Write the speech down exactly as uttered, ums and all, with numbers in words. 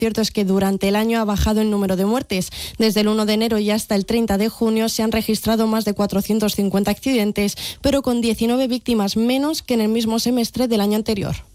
Cierto es que durante el año ha bajado el número de muertes. Desde el uno de enero y hasta el treinta de junio se han registrado más de cuatrocientos cincuenta accidentes, pero con diecinueve víctimas menos que en el mismo semestre del año anterior.